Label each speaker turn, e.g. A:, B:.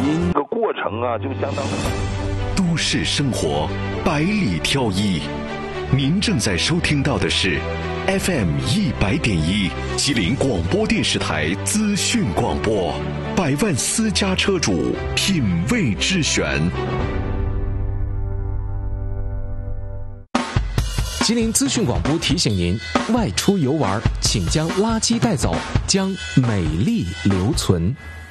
A: 音，这个过程啊就相当的。
B: 都市生活百里挑一，您正在收听到的是 FM100.1 吉林广播电视台资讯广播，百万私家车主品味之选。
C: 吉林资讯广播提醒您：外出游玩，请将垃圾带走，将美丽留存。